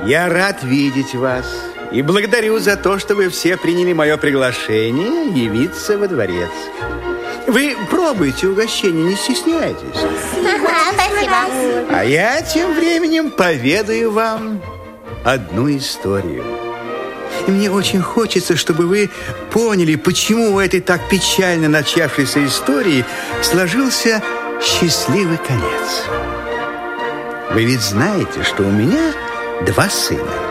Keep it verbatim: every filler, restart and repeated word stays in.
Я рад видеть вас и благодарю за то, что вы все приняли мое приглашение явиться во дворец. Вы пробуйте угощение, не стесняйтесь. Спасибо. А я тем временем поведаю вам одну историю. И мне очень хочется, чтобы вы поняли, почему у этой так печально начавшейся истории сложился счастливый конец. Вы ведь знаете, что у меня два сына.